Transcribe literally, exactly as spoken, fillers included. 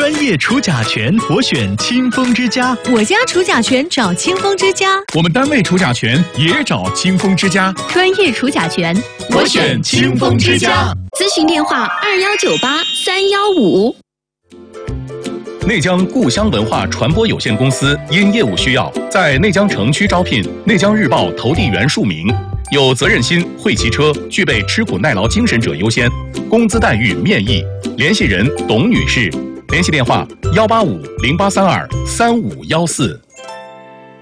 专业除甲醛，我选清风之家。 我家除甲醛找清风之家。 我们单位除甲醛也找清风之家。 专业除甲醛， 我选清风之家。 咨询电话：二幺九八三幺五。 内江故乡文化传播有限公司因业务需要，在内江城区招聘内江日报投递员数名，有责任心、会骑车、具备吃苦耐劳精神者优先，工资待遇面议。联系人：董女士，联系电话：幺八五零八三二三五幺四。